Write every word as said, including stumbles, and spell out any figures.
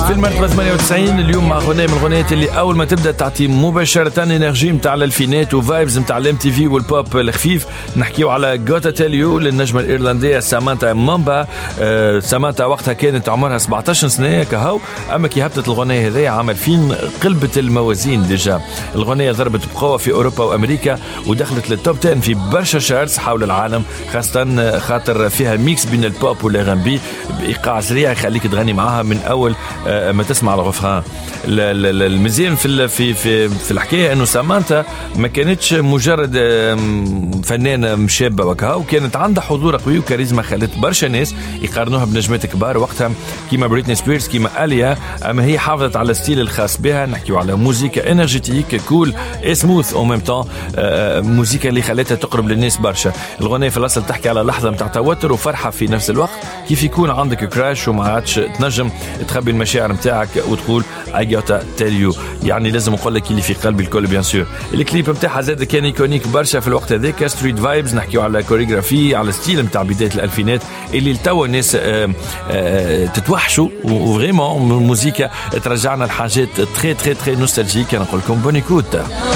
في المرتبة ثمانية وتسعين اليوم مع غنية من الغنيات اللي أول ما تبدأ تعطي مباشرة انرجي متاع الألفينات وفايبز متاع الام تي في والبوب الخفيف. نحكيو على جوتا تيليو للنجمة الإيرلندية سامانتا مامبا. أه سامانتا وقتها كانت عمرها سبعة عشر سنة كهو، أما كي هبطت الغنية هذه عام ألفين قلبت الموازين ديجا. الغنية ضربت بقوة في أوروبا وأمريكا ودخلت للتوب عشرة في برشا شارتس حول العالم، خاصة خاطر فيها ميكس بين البوب والإغانبي بإيقاع سريع يخليك تغني معاها من أول ما تسمع الغفران. المزيان في في في في الحكاية إنه سامانتا ما كانتش مجرد فنانة مشابة وكها، وكانت عندها حضور قوي وكاريزما خلت برشا ناس يقارنوها بنجمات كبار وقتها كيما بريتني سبيرز كيما آليا. أما هي حافظت على الستيل الخاص بها، نحكيو على موسيقى انرجيتيك كول سموث او ميم طون، موسيقى اللي خلتها تقرب للناس برشا. الغنية في الأصل تحكي على لحظة متاع توتر وفرحة في نفس الوقت، كيف يكون عندك كراش وما عادش تنجم تخبي المشاعر متاعك وتقول I gotta tell you، يعني لازم نقول لك اللي في قلبي الكل. بيان سور الكليب متاعها زاد كان ايكونيك برشا في الوقت هذاك، ستريت فايبز، نحكيو على كوريغرافي على ستيل متاع بداية الألفينات اللي لتوا الناس تتوحشوا، وفريمون موسيقى ترجعنا لحاجات تري تري تري نوستالجيك. انا نقول لكم بونيكوت.